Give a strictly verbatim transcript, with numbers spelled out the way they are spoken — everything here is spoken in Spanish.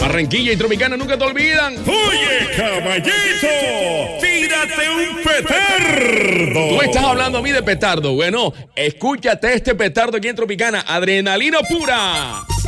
Barranquilla y Tropicana nunca te olvidan. Oye, caballito, tírate un petardo. Tú estás hablando a mí de petardo. Bueno, escúchate este petardo aquí en Tropicana. Adrenalina pura.